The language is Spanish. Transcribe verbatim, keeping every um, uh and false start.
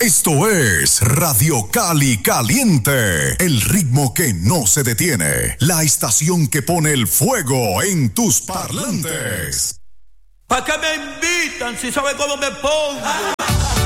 Esto es Radio Cali Caliente, el ritmo que no se detiene, la estación que pone el fuego en tus parlantes. ¿Para qué me invitan si saben cómo me pongo?